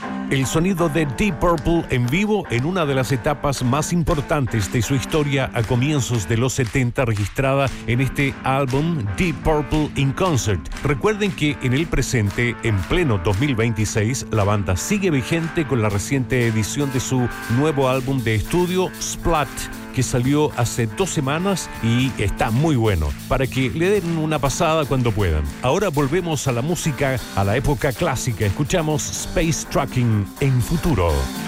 El sonido de Deep Purple en vivo en una de las etapas más importantes de su historia a comienzos de los 70, registrada en este álbum Deep Purple in Concert. Recuerden que en el presente, en pleno 2026, la banda sigue vigente con la reciente edición de su nuevo álbum de estudio Splat, que salió hace 2 semanas y está muy bueno, para que le den una pasada cuando puedan. Ahora volvemos a la música, a la época clásica. Escuchamos Space Trucking en Futuro.